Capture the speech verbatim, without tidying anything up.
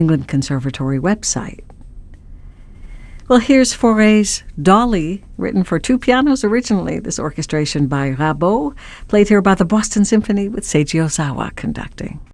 England Conservatory website. Well, here's Fauré's Dolly, written for two pianos originally, this orchestration by Rabaud, played here by the Boston Symphony with Seiji Ozawa conducting.